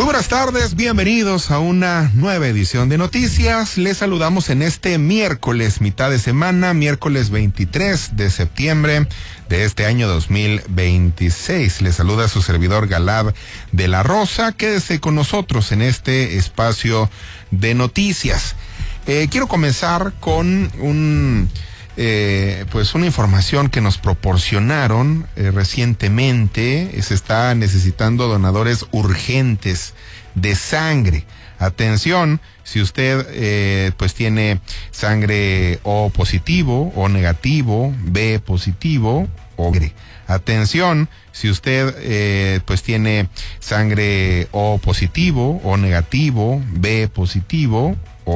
Muy buenas tardes, bienvenidos a una nueva edición de Noticias. Les saludamos en este miércoles, mitad de semana, miércoles 23 de septiembre de este año 2026. Les saluda su servidor Galab de la Rosa. Quédese con nosotros en este espacio de noticias. Quiero comenzar con una información que nos proporcionaron recientemente. Se está necesitando donadores urgentes de sangre. Atención, si usted tiene sangre O positivo, O negativo, B positivo o atención, si usted tiene sangre O positivo, O negativo, B positivo